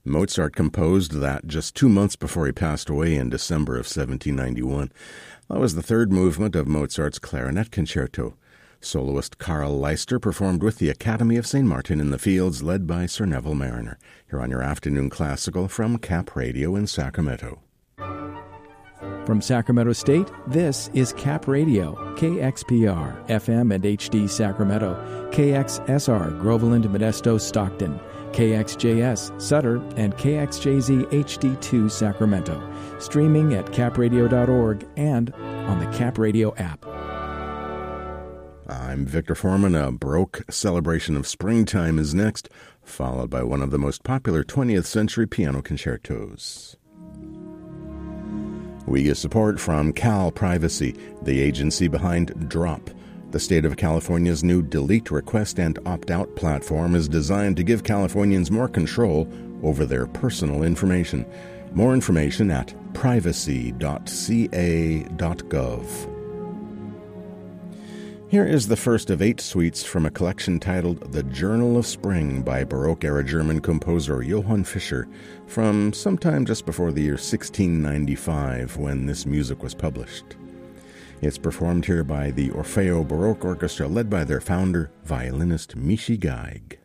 Mozart composed that just 2 months before he passed away in December of 1791. That was the third movement of Mozart's Clarinet Concerto. Soloist Carl Leister performed with the Academy of St. Martin in the Fields, led by Sir Neville Marriner. Here on your Afternoon Classical from Cap Radio in Sacramento. From Sacramento State, this is Cap Radio, KXPR, FM and HD Sacramento, KXSR, Groveland, Modesto, Stockton, KXJS, Sutter, and KXJZ HD2 Sacramento, streaming at capradio.org and on the Cap Radio app. I'm Victor Foreman. A Baroque celebration of springtime is next, followed by one of the most popular 20th century piano concertos. We get support from Cal Privacy, the agency behind Drop. The state of California's new Delete Request and Opt-out platform is designed to give Californians more control over their personal information. More information at privacy.ca.gov. Here is the first of 8 suites from a collection titled The Journal of Spring by Baroque-era German composer Johann Fischer from sometime just before the year 1695 when this music was published. It's performed here by the Orfeo Baroque Orchestra led by their founder, violinist Michi Geig.